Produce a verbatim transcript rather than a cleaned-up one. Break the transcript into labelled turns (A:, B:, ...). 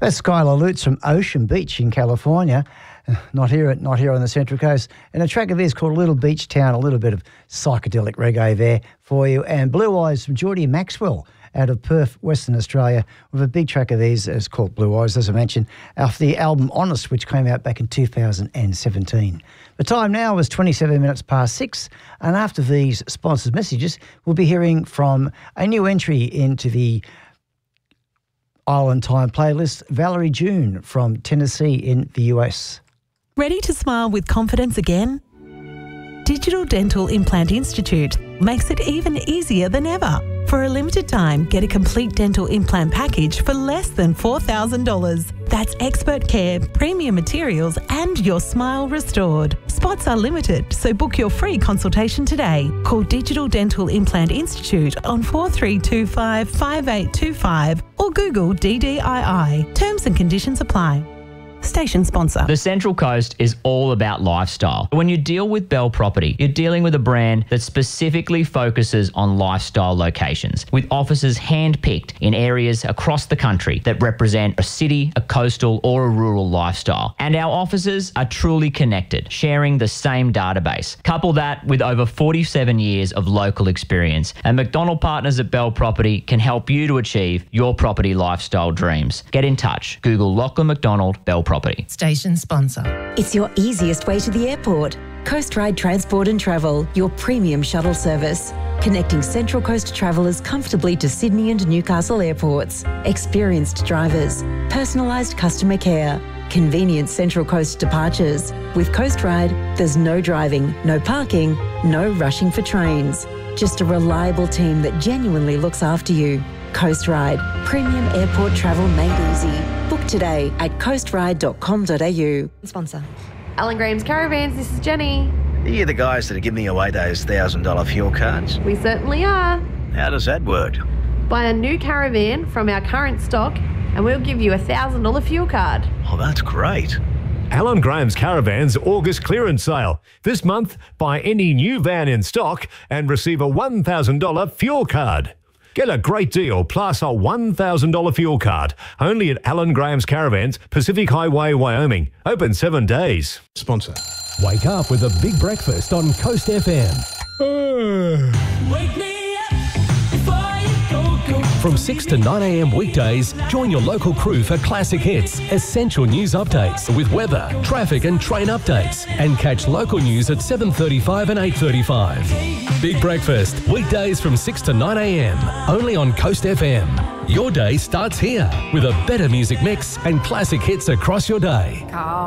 A: That's Skylar Lutz from Ocean Beach in California. Not here, not here on the Central Coast. And a track of theirs called Little Beach Town, a little bit of psychedelic reggae there for you. And Blue Eyes from Geordie Maxwell out of Perth, Western Australia, with a big track of theirs. It's called Blue Eyes, as I mentioned, off the album Honest, which came out back in two thousand seventeen. The time now is twenty-seven minutes past six, and after these sponsored messages, we'll be hearing from a new entry into the Island Time playlist, Valerie June from Tennessee in the U S.
B: Ready to smile with confidence again? Digital Dental Implant Institute makes it even easier than ever. For a limited time, get a complete dental implant package for less than four thousand dollars. That's expert care, premium materials, and your smile restored. Spots are limited, so book your free consultation today. Call Digital Dental Implant Institute on four three two five, five eight two five or Google D D I I. Terms and conditions apply. Station sponsor.
C: The Central Coast is all about lifestyle. When you deal with Bell Property, you're dealing with a brand that specifically focuses on lifestyle locations, with offices hand-picked in areas across the country that represent a city, a coastal, or a rural lifestyle. And our offices are truly connected, sharing the same database. Couple that with over forty-seven years of local experience, and McDonald Partners at Bell Property can help you to achieve your property lifestyle dreams. Get in touch. Google Lachlan McDonald Bell Property. Property.
D: Station sponsor.
E: It's your easiest way to the airport. Coast Ride Transport and Travel, your premium shuttle service. Connecting Central Coast travellers comfortably to Sydney and Newcastle airports. Experienced drivers. Personalised customer care. Convenient Central Coast departures. With Coast Ride, there's no driving, no parking, no rushing for trains. Just a reliable team that genuinely looks after you. Coast Ride, premium airport travel made easy. Book today at coast ride dot com dot a u. Sponsor.
F: Alan Graham's Caravans, this is Jenny.
G: Are you the guys that are giving away those one thousand dollars fuel cards?
F: We certainly are.
G: How does that work?
F: Buy a new caravan from our current stock and we'll give you a one thousand dollars fuel card.
G: Oh, that's great.
H: Alan Graham's Caravans August clearance sale. This month, buy any new van in stock and receive a one thousand dollars fuel card. Get a great deal plus a one thousand dollars fuel card. Only at Alan Graham's Caravans, Pacific Highway, Wyoming. Open seven days.
I: Sponsor.
J: Wake up with a big breakfast on Coast F M.
K: Wake me up before you go, go.
J: From six to nine a m weekdays, join your local crew for classic hits, essential news updates with weather, traffic and train updates. And catch local news at seven thirty-five and eight thirty-five. Big breakfast, weekdays from six to nine a m, only on Coast F M. Your day starts here with a better music mix and classic hits across your day.